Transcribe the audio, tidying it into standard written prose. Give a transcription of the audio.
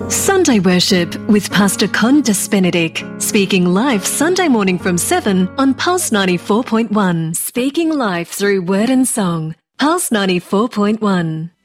Sunday Worship with Pastor Condas Benedict, speaking live Sunday morning from 7 on Pulse 94.1. Speaking live through word and song. Pulse 94.1.